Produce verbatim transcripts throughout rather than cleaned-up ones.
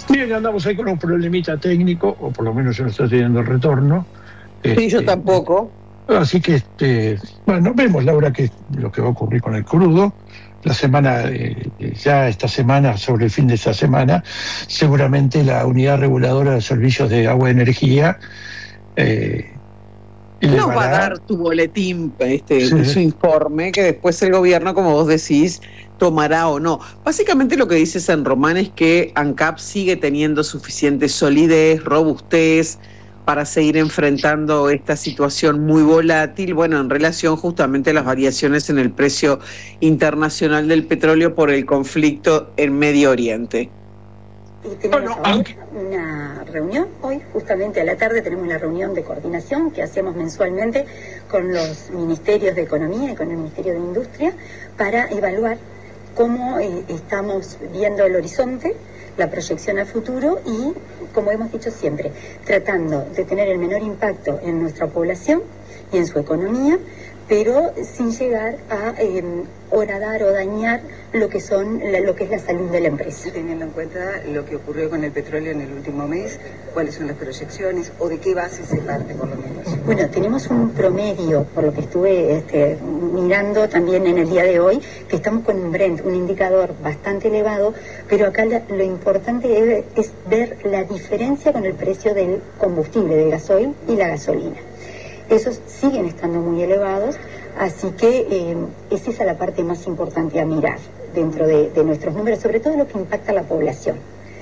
Bien, andamos ahí con un problemita técnico, o por lo menos yo no estoy teniendo el retorno. Sí, este, yo tampoco. Así que, este, bueno, vemos, Laura, que lo que va a ocurrir con el crudo. La semana, eh, ya esta semana, sobre el fin de esta semana, seguramente la Unidad Reguladora de Servicios de Agua y Energía eh, nos va a dar tu boletín, este, sí. su informe, que después el gobierno, como vos decís, tomará o no. Básicamente lo que dice San Román es que ANCAP sigue teniendo suficiente solidez, robustez para seguir enfrentando esta situación muy volátil, bueno, en relación justamente a las variaciones en el precio internacional del petróleo por el conflicto en Medio Oriente. Y tenemos bueno, una reunión hoy, justamente a la tarde tenemos la reunión de coordinación que hacemos mensualmente con los ministerios de Economía y con el Ministerio de Industria para evaluar cómo eh, estamos viendo el horizonte, la proyección a futuro y, como hemos dicho siempre, tratando de tener el menor impacto en nuestra población y en su economía, pero sin llegar a eh, horadar o dañar lo que son la, lo que es la salud de la empresa. Teniendo en cuenta lo que ocurrió con el petróleo en el último mes, ¿cuáles son las proyecciones o de qué base se parte por lo menos? Bueno, tenemos un promedio, por lo que estuve este, mirando también en el día de hoy, que estamos con un Brent, un indicador bastante elevado, pero acá la, lo importante es, es ver la diferencia con el precio del combustible, del gasoil y la gasolina. Esos siguen estando muy elevados, así que eh, es esa la parte más importante a mirar dentro de, de nuestros números, sobre todo lo que impacta a la población.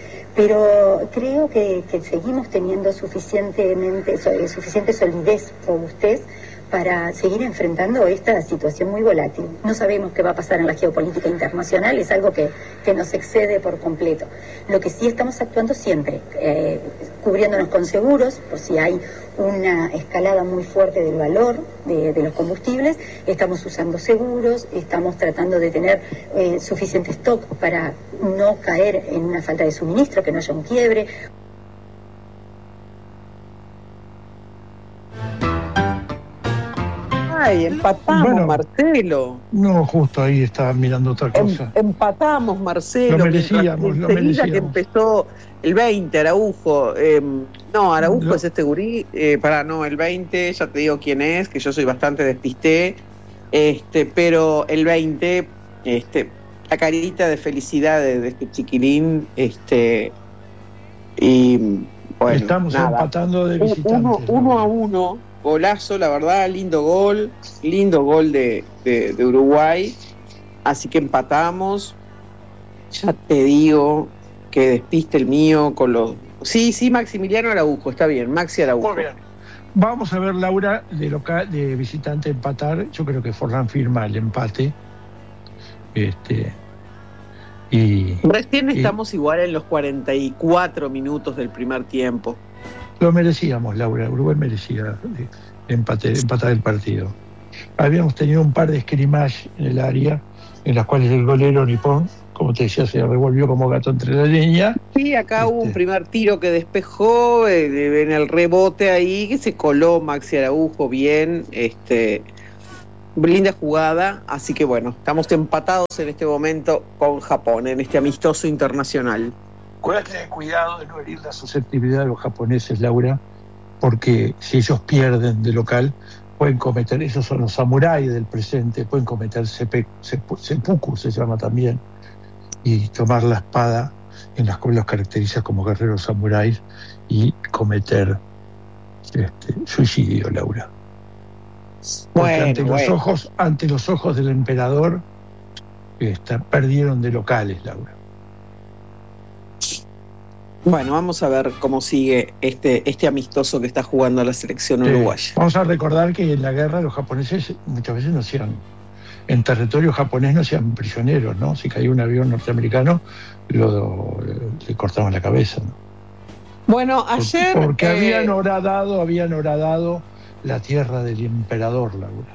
Pero creo que, que seguimos teniendo suficientemente, suficiente solidez, robustez, para seguir enfrentando esta situación muy volátil. No sabemos qué va a pasar en la geopolítica internacional, es algo que, que nos excede por completo. Lo que sí estamos actuando siempre, eh, cubriéndonos con seguros, por si hay una escalada muy fuerte del valor de, de los combustibles, estamos usando seguros, estamos tratando de tener eh, suficiente stock para no caer en una falta de suministro, que no haya un quiebre. Ay, empatamos, bueno, Marcelo. No, justo ahí estaba mirando otra cosa. Em, empatamos, Marcelo. Lo merecíamos, lo merecíamos. Que empezó el veinte, Araujo. Eh, no, Araujo no. es este gurí. Eh, para, no, el veinte, ya te digo quién es, que yo soy bastante despisté. Este, pero el veinte, este, la carita de felicidad de, de este chiquilín, este, y bueno, estamos nada. empatando de visitantes. Uno, uno a uno. Golazo, la verdad, lindo gol, lindo gol de, de, de Uruguay, así que empatamos. Ya te digo que despiste el mío con los... Sí, sí, Maximiliano Araujo, está bien, Maxi Araujo. Muy bien. Vamos a ver, Laura, de local, de visitante empatar. Yo creo que Forlán firma el empate. Este y Recién y, estamos igual en los cuarenta y cuatro minutos del primer tiempo. Lo merecíamos, Laura. Uruguay merecía empate, empatar el partido. Habíamos tenido un par de scrimmage en el área, en las cuales el golero nipón, como te decía, se revolvió como gato entre la leña. Sí, acá este... hubo un primer tiro que despejó, eh, en el rebote ahí, que se coló Maxi Araujo bien, este, linda jugada, así que bueno, estamos empatados en este momento con Japón, en este amistoso internacional. Hay que tener cuidado de no herir la susceptibilidad de los japoneses, Laura, porque si ellos pierden de local, pueden cometer, esos son los samuráis del presente, pueden cometer sepe, sepu, seppuku, se llama también, y tomar la espada, en las cuales los caracteriza como guerreros samuráis, y cometer este, suicidio, Laura. Porque bueno, ante, bueno. los ojos, ante los ojos del emperador, este, perdieron de locales, Laura. Bueno, vamos a ver cómo sigue este, este amistoso que está jugando la selección uruguaya. Sí. Vamos a recordar que en la guerra los japoneses muchas veces no hacían, en territorio japonés no hacían prisioneros, ¿no? Si caía un avión norteamericano, lo, le cortaban la cabeza, ¿no? Bueno, ayer... Porque, porque eh... habían horadado, habían horadado la tierra del emperador, Laura.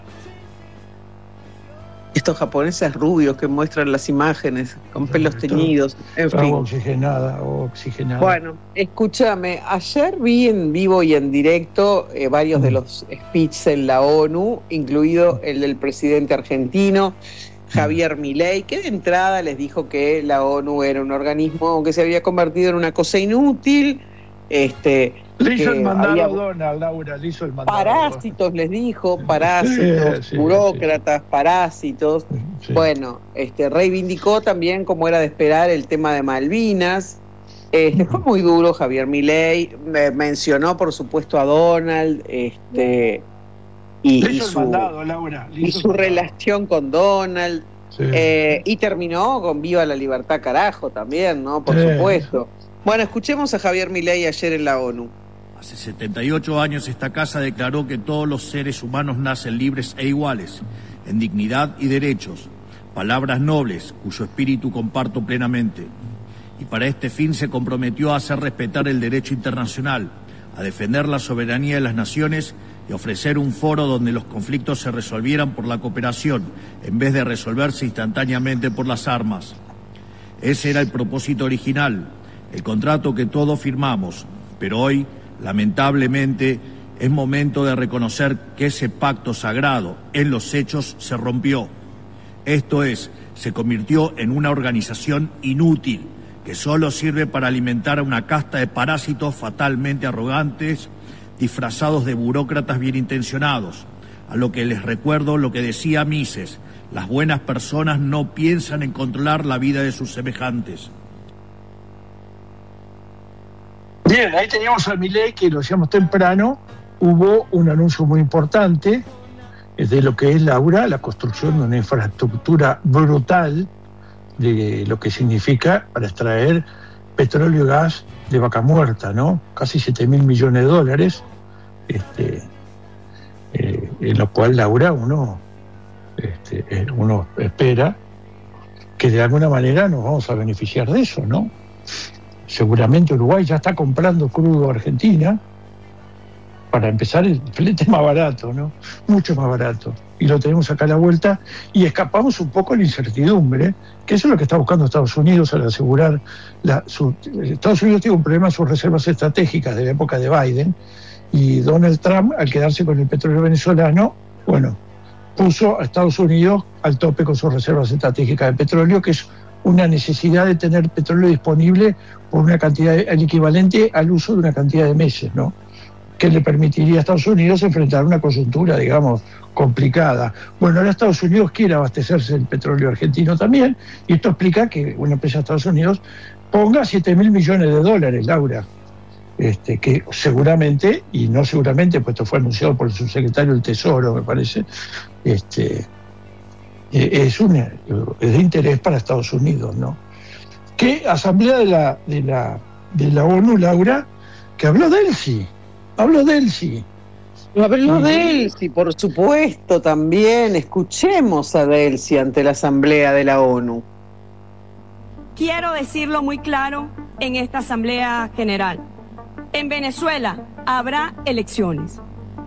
Estos japoneses rubios que muestran las imágenes con pelos teñidos, en fin. Agua oxigenada o oxigenada. Bueno, escúchame, ayer vi en vivo y en directo eh, varios mm. de los speeches en la ONU, incluido el del presidente argentino, Javier Milei, que de entrada les dijo que la ONU era un organismo que se había convertido en una cosa inútil. Este, le hizo que el mandado había a Donald, Laura, le hizo el mandado. Parásitos, les dijo, parásitos, sí, sí, burócratas, sí. parásitos. Sí. Bueno, este, reivindicó también, como era de esperar, el tema de Malvinas. Este, fue muy duro Javier Milei, me mencionó por supuesto a Donald, este, y, le hizo y el su, mandado, Laura, le y hizo su el relación con Donald, sí. eh, y terminó con Viva la Libertad carajo también, ¿no? Por sí. supuesto. Bueno, escuchemos a Javier Milei ayer en la ONU. Hace setenta y ocho años esta casa declaró que todos los seres humanos nacen libres e iguales, en dignidad y derechos, palabras nobles cuyo espíritu comparto plenamente. Y para este fin se comprometió a hacer respetar el derecho internacional, a defender la soberanía de las naciones y ofrecer un foro donde los conflictos se resolvieran por la cooperación, en vez de resolverse instantáneamente por las armas. Ese era el propósito original, el contrato que todos firmamos, pero hoy, lamentablemente, es momento de reconocer que ese pacto sagrado, en los hechos, se rompió. Esto es, se convirtió en una organización inútil, que solo sirve para alimentar a una casta de parásitos fatalmente arrogantes, disfrazados de burócratas bien intencionados. A lo que les recuerdo lo que decía Mises: las buenas personas no piensan en controlar la vida de sus semejantes. Bien, ahí teníamos a Milei, que lo decíamos temprano. Hubo un anuncio muy importante de lo que es, Laura, la construcción de una infraestructura brutal de lo que significa para extraer petróleo y gas de vaca muerta, ¿no? Casi siete mil millones de dólares, este, eh, en lo cual, Laura, uno, este, eh, uno espera que de alguna manera nos vamos a beneficiar de eso, ¿no? Seguramente Uruguay ya está comprando crudo a Argentina. Para empezar, el flete es más barato, ¿no? Mucho más barato. Y lo tenemos acá a la vuelta y escapamos un poco de la incertidumbre, que eso es lo que está buscando Estados Unidos al asegurar... La, su, Estados Unidos tiene un problema en sus reservas estratégicas de la época de Biden, y Donald Trump, al quedarse con el petróleo venezolano, bueno, puso a Estados Unidos al tope con sus reservas estratégicas de petróleo, que es una necesidad de tener petróleo disponible por una cantidad, el equivalente al uso de una cantidad de meses, ¿no? Que le permitiría a Estados Unidos enfrentar una coyuntura, digamos, complicada. Bueno, ahora Estados Unidos quiere abastecerse del petróleo argentino también, y esto explica que una empresa de Estados Unidos ponga siete mil millones de dólares, Laura, este, que seguramente, y no seguramente, pues esto fue anunciado por el subsecretario del Tesoro, me parece, este, es, un, es de interés para Estados Unidos, ¿no? ¿Qué asamblea de la, de la, de la ONU, Laura, que habló de Delcy? Habló de Delcy. Habló de Delcy, por supuesto, también. Escuchemos a Delcy ante la Asamblea de la ONU. Quiero decirlo muy claro en esta Asamblea General. En Venezuela habrá elecciones.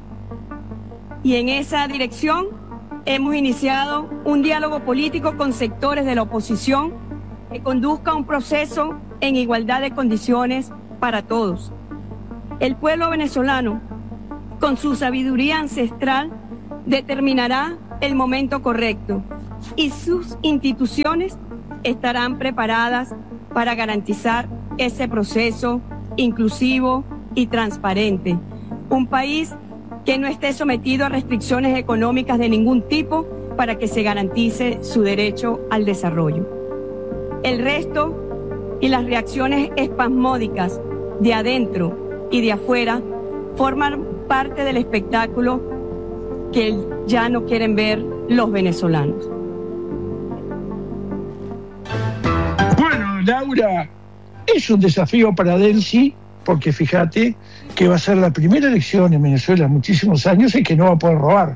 Y en esa dirección hemos iniciado un diálogo político con sectores de la oposición que conduzca a un proceso en igualdad de condiciones para todos. El pueblo venezolano, con su sabiduría ancestral, determinará el momento correcto y sus instituciones estarán preparadas para garantizar ese proceso inclusivo y transparente. Un país que no esté sometido a restricciones económicas de ningún tipo para que se garantice su derecho al desarrollo. El resto y las reacciones espasmódicas de adentro y de afuera forman parte del espectáculo que ya no quieren ver los venezolanos. Bueno, Laura, es un desafío para Delcy, porque fíjate que va a ser la primera elección en Venezuela en muchísimos años y que no va a poder robar.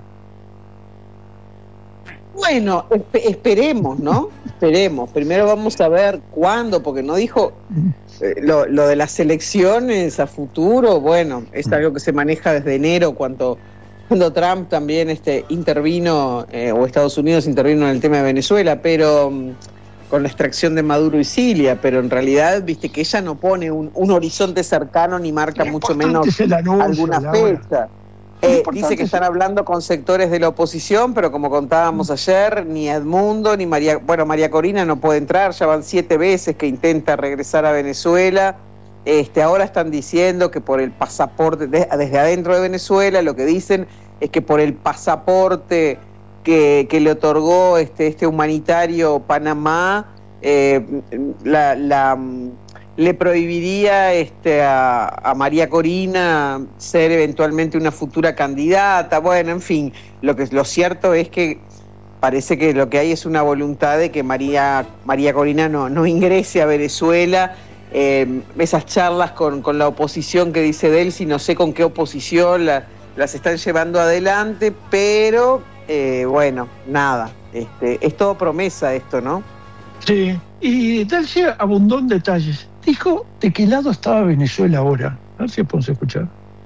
Bueno, esp- esperemos, ¿no? Esperemos. Primero vamos a ver cuándo, porque no dijo eh, lo, lo de las elecciones a futuro. Bueno, es algo que se maneja desde enero, cuando, cuando Trump también este, intervino, eh, o Estados Unidos intervino en el tema de Venezuela, pero um, con la extracción de Maduro y Cilia, pero en realidad, viste que ella no pone un, un horizonte cercano ni marca mucho menos anuncio, alguna Laura. fecha. Eh, dice que están hablando con sectores de la oposición, pero como contábamos ayer, ni Edmundo ni María, bueno, María Corina no puede entrar, ya van siete veces que intenta regresar a Venezuela. Este, ahora están diciendo que por el pasaporte, de, desde adentro de Venezuela, lo que dicen es que por el pasaporte que, que le otorgó este, este humanitario Panamá, eh, la... la le prohibiría este, a, a María Corina ser eventualmente una futura candidata. Bueno, en fin, lo que lo cierto es que parece que lo que hay es una voluntad de que María, María Corina no, no ingrese a Venezuela. Eh, esas charlas con, con la oposición que dice Delcy, no sé con qué oposición la, las están llevando adelante, pero eh, bueno, nada, este, es todo promesa esto, ¿no? Sí, y Delcy abundó en detalles. Dijo de qué lado estaba Venezuela ahora. A ver si podemos escuchar.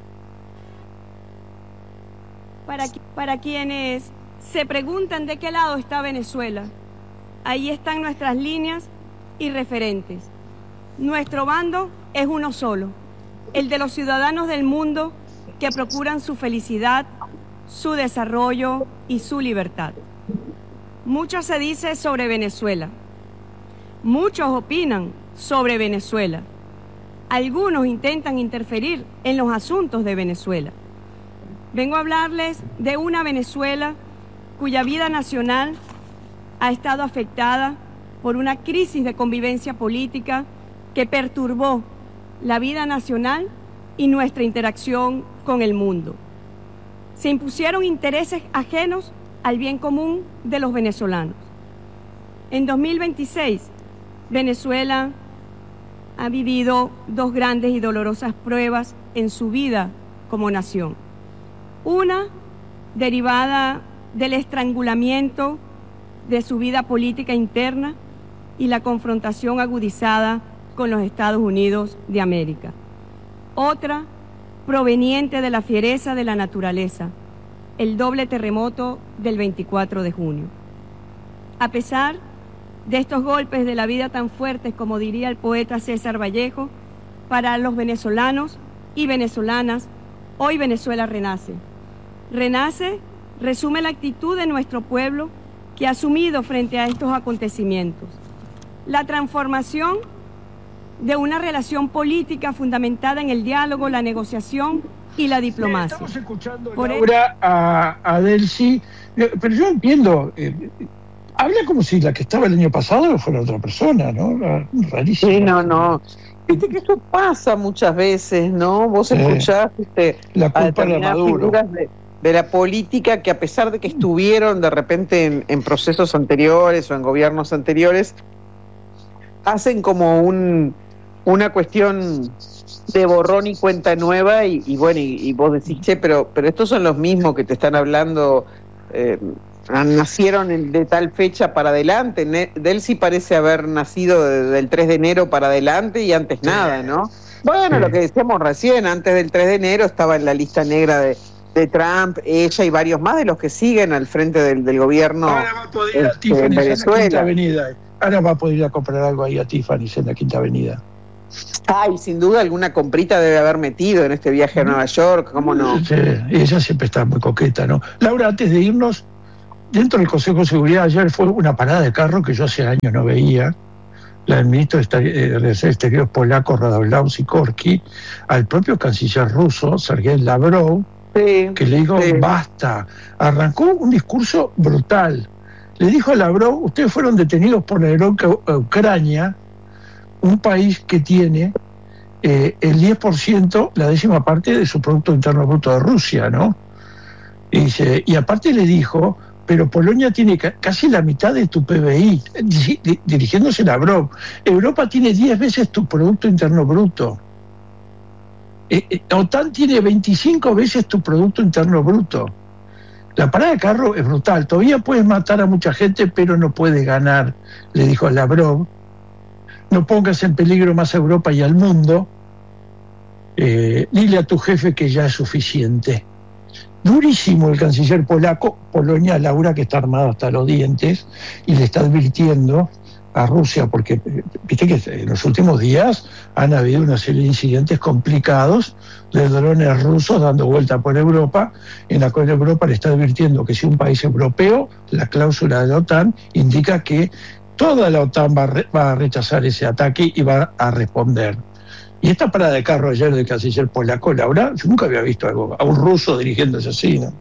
Para, para quienes se preguntan de qué lado está Venezuela, ahí están nuestras líneas y referentes. Nuestro bando es uno solo, el de los ciudadanos del mundo que procuran su felicidad, su desarrollo y su libertad. Mucho se dice sobre Venezuela. Muchos opinan sobre Venezuela. Algunos intentan interferir en los asuntos de Venezuela. Vengo a hablarles de una Venezuela cuya vida nacional ha estado afectada por una crisis de convivencia política que perturbó la vida nacional y nuestra interacción con el mundo. Se impusieron intereses ajenos al bien común de los venezolanos. En dos mil veintiséis, Venezuela ha vivido dos grandes y dolorosas pruebas en su vida como nación. Una derivada del estrangulamiento de su vida política interna y la confrontación agudizada con los Estados Unidos de América. Otra proveniente de la fiereza de la naturaleza, el doble terremoto del veinticuatro de junio. A pesar de estos golpes de la vida tan fuertes, como diría el poeta César Vallejo, para los venezolanos y venezolanas, hoy Venezuela renace. Renace, resume la actitud de nuestro pueblo que ha asumido frente a estos acontecimientos. La transformación de una relación política fundamentada en el diálogo, la negociación y la diplomacia. Estamos escuchando ahora a, a Delcy, pero yo entiendo... Eh, habla como si la que estaba el año pasado fuera otra persona, ¿no? Rarísimo. Sí, no, no. Viste que eso pasa muchas veces, ¿no? Vos sí. escuchás este, la culpa de Maduro. De, de la política que, a pesar de que estuvieron de repente en, en procesos anteriores o en gobiernos anteriores, hacen como un una cuestión de borrón y cuenta nueva y, y bueno, y, y vos decís, che, pero, pero estos son los mismos que te están hablando... Eh, nacieron de tal fecha para adelante. Delcy parece haber nacido del tres de enero para adelante y antes sí. nada, ¿no? Bueno, sí. Lo que decíamos recién, antes del tres de enero estaba en la lista negra de, de Trump, ella y varios más de los que siguen al frente del, del gobierno. Ahora va a poder ir a Tiffany's en la Quinta Avenida. Ahora va a poder ir a comprar algo ahí a Tiffany's en la Quinta Avenida. Ay, sin duda alguna comprita debe haber metido en este viaje a Nueva York, ¿cómo no? Sí, ella siempre está muy coqueta, ¿no? Laura, antes de irnos, dentro del Consejo de Seguridad ayer fue una parada de carro que yo hace años no veía, la del ministro de Relaciones Exteriores polaco Radomir Sikorski, al propio canciller ruso Sergei Lavrov, sí, que le dijo, sí. basta, arrancó un discurso brutal. Le dijo a Lavrov, ustedes fueron detenidos por la heroica Ucrania, un país que tiene eh, el diez por ciento, la décima parte de su Producto Interno Bruto de Rusia, ¿no? Y, dice, y aparte le dijo, pero Polonia tiene casi la mitad de tu P B I, dirigiéndose a Lavrov. Europa tiene diez veces tu Producto Interno Bruto. Eh, eh, OTAN tiene veinticinco veces tu Producto Interno Bruto. La parada de carro es brutal. Todavía puedes matar a mucha gente, pero no puedes ganar, le dijo Lavrov. No pongas en peligro más a Europa y al mundo. Eh, dile a tu jefe que ya es suficiente. Durísimo el canciller polaco, Polonia, Laura, que está armado hasta los dientes, y le está advirtiendo a Rusia, porque viste que en los últimos días han habido una serie de incidentes complicados de drones rusos dando vuelta por Europa, en la cual Europa le está advirtiendo que si un país europeo, la cláusula de la OTAN indica que toda la OTAN va a, re, va a rechazar ese ataque y va a responder. Y esta parada de carro ayer del canciller polaco, Laura, yo nunca había visto algo, a un ruso dirigiéndose así, ¿no?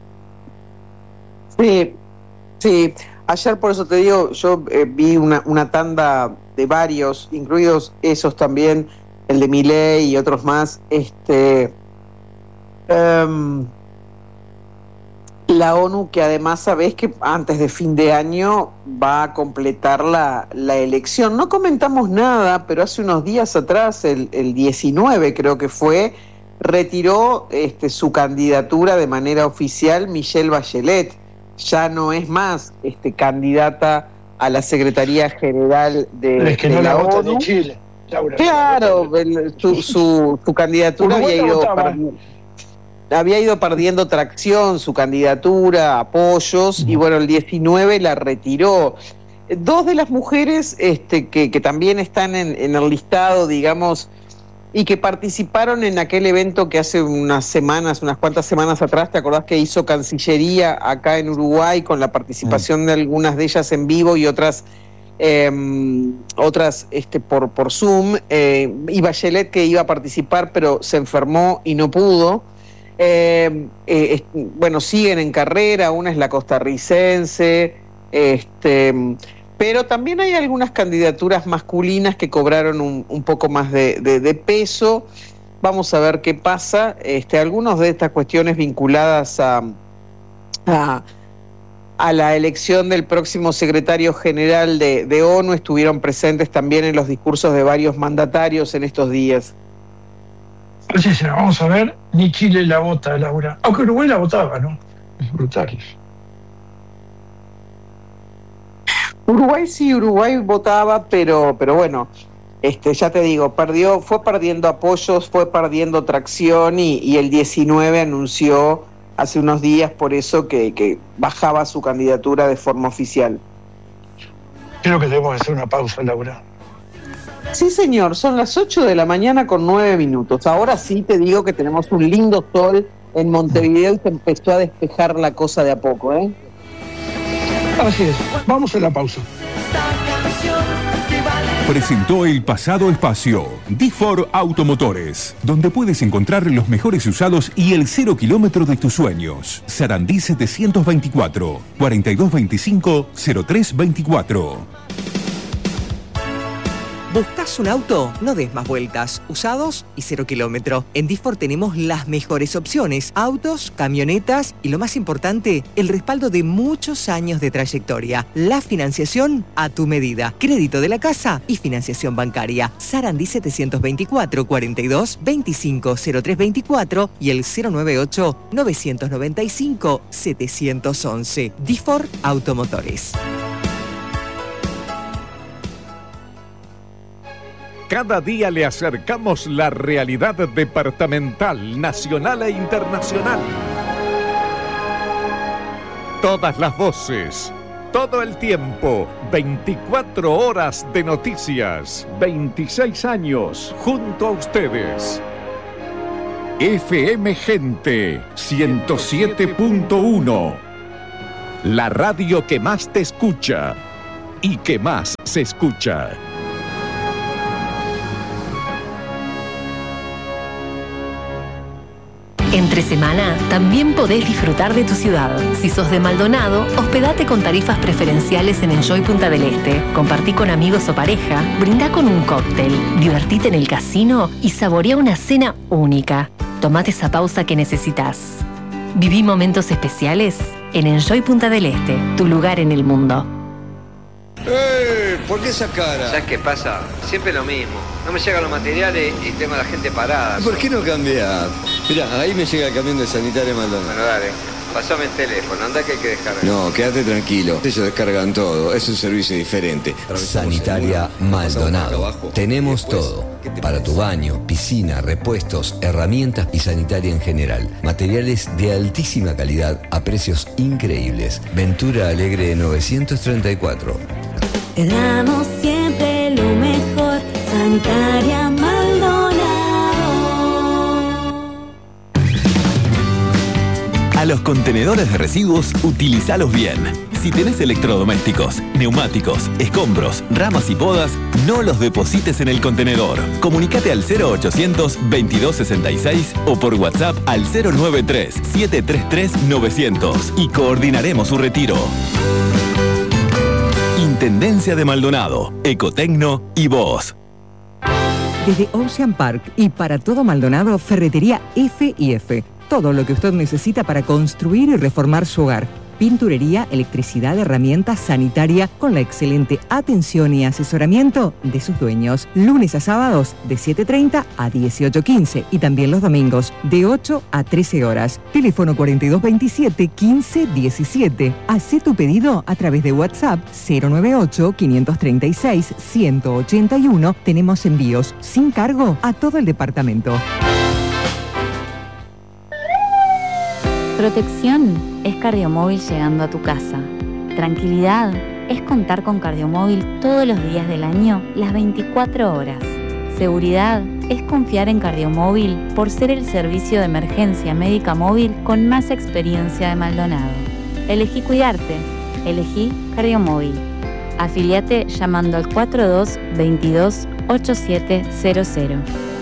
Sí, sí. Ayer, por eso te digo, yo eh, vi una, una tanda de varios, incluidos esos también, el de Milei y otros más. Este, um, la ONU, que además sabés que antes de fin de año va a completar la, la elección. No comentamos nada, pero hace unos días atrás, el, el diecinueve creo que fue, retiró este, su candidatura de manera oficial Michelle Bachelet. Ya no es más este, candidata a la Secretaría General de, Pero es que de no la, la ONU. votan en Chile, Laura. Claro, el, su, su, su candidatura había ido, perdi- había ido perdiendo tracción, su candidatura, apoyos, uh-huh. y bueno, el diecinueve la retiró. Dos de las mujeres este, que, que también están en, en el listado, digamos, y que participaron en aquel evento que hace unas semanas, unas cuantas semanas atrás, ¿te acordás que hizo Cancillería acá en Uruguay con la participación de algunas de ellas en vivo y otras eh, otras este, por, por Zoom? Eh, y Bachelet, que iba a participar pero se enfermó y no pudo. Eh, eh, bueno, siguen en carrera, una es la costarricense, este... pero también hay algunas candidaturas masculinas que cobraron un, un poco más de, de, de peso. Vamos a ver qué pasa. Este, algunas de estas cuestiones vinculadas a, a, a la elección del próximo secretario general de, de ONU estuvieron presentes también en los discursos de varios mandatarios en estos días. Así será, vamos a ver, ni Chile la vota, Laura. Aunque Uruguay la votaba, ¿no? Es brutal. Uruguay sí, Uruguay votaba, pero pero bueno, este ya te digo, perdió, fue perdiendo apoyos, fue perdiendo tracción y, y el diecinueve anunció hace unos días por eso que, que bajaba su candidatura de forma oficial. Creo que debemos hacer una pausa, Laura. Sí, señor, son las ocho de la mañana con nueve minutos. Ahora sí te digo que tenemos un lindo sol en Montevideo y se empezó a despejar la cosa de a poco, ¿eh? Así es, vamos a la pausa. Presentó el pasado espacio D-For Automotores, donde puedes encontrar los mejores usados y el cero kilómetro de tus sueños. Sarandí setecientos veinticuatro, cuarenta y dos veinticinco, cero tres veinticuatro. ¿Buscas un auto? No des más vueltas. Usados y cero kilómetro. En D-For tenemos las mejores opciones. Autos, camionetas y lo más importante, el respaldo de muchos años de trayectoria. La financiación a tu medida. Crédito de la casa y financiación bancaria. Sarandí setecientos veinticuatro, cuarenta y dos veinticinco, cero tres veinticuatro y el cero noventa y ocho, novecientos noventa y cinco, setecientos once. D-For Automotores. Cada día le acercamos la realidad departamental, nacional e internacional. Todas las voces, todo el tiempo, veinticuatro horas de noticias, veintiséis años junto a ustedes. F M Gente ciento siete punto uno, la radio que más te escucha y que más se escucha. Entre semana también podés disfrutar de tu ciudad. Si sos de Maldonado, hospedate con tarifas preferenciales en Enjoy Punta del Este. Compartí con amigos o pareja, brindá con un cóctel, divertite en el casino y saborea una cena única. Tomate esa pausa que necesitas. Viví momentos especiales en Enjoy Punta del Este, tu lugar en el mundo. ¡Eh! ¿Por qué esa cara? ¿Sabes qué pasa? Siempre lo mismo. No me llegan los materiales y tengo a la gente parada. ¿Por qué no cambiar? Mirá, ahí me llega el camión de Sanitaria Maldonado. Bueno, dale. Pasame el teléfono, anda que hay que descargar. No, quédate tranquilo. Ellos descargan todo. Es un servicio diferente. Sanitaria Maldonado. Tenemos todo. Para tu baño, piscina, repuestos, herramientas y sanitaria en general. Materiales de altísima calidad a precios increíbles. Ventura Alegre novecientos treinta y cuatro. Te damos siempre lo mejor, Sanitaria Maldonado. A los contenedores de residuos, utilizalos bien. Si tenés electrodomésticos, neumáticos, escombros, ramas y podas, no los deposites en el contenedor. Comunicate al cero ochocientos veintidós sesenta y seis o por WhatsApp al cero noventa y tres, setecientos treinta y tres, novecientos y coordinaremos su retiro. Intendencia de Maldonado, Ecotecno y vos. Desde Ocean Park y para todo Maldonado, Ferretería F y F. Todo lo que usted necesita para construir y reformar su hogar. Pinturería, electricidad, herramientas, sanitaria, con la excelente atención y asesoramiento de sus dueños. Lunes a sábados de siete treinta a dieciocho quince y también los domingos de ocho a trece horas. Teléfono cuarenta y dos veintisiete, quince diecisiete. Hacé tu pedido a través de WhatsApp cero noventa y ocho, quinientos treinta y seis, ciento ochenta y uno. Tenemos envíos sin cargo a todo el departamento. Protección es Cardiomóvil llegando a tu casa. Tranquilidad es contar con Cardiomóvil todos los días del año, las veinticuatro horas. Seguridad es confiar en Cardiomóvil por ser el servicio de emergencia médica móvil con más experiencia de Maldonado. Elegí cuidarte. Elegí Cardiomóvil. Afiliate llamando al cuatro dos veintidós ochenta y siete cero cero.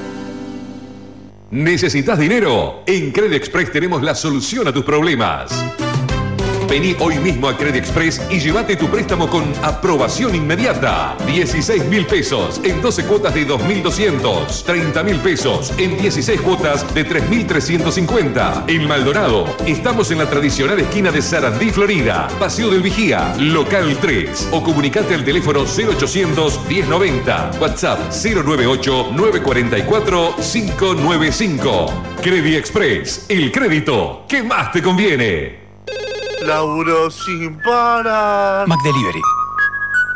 ¿Necesitas dinero? En Credit Express tenemos la solución a tus problemas. Vení hoy mismo a Credit Express y llévate tu préstamo con aprobación inmediata. dieciséis mil pesos en doce cuotas de dos mil doscientos. treinta mil pesos en dieciséis cuotas de tres mil trescientos cincuenta. En Maldonado, estamos en la tradicional esquina de Sarandí, Florida. Paseo del Vigía, local tres. O comunicate al teléfono cero ochocientos, diez noventa. WhatsApp cero noventa y ocho, nueve cuatro cuatro, cinco nueve cinco. Credit Express, el crédito que más te conviene. Laburo sin parar. McDelivery.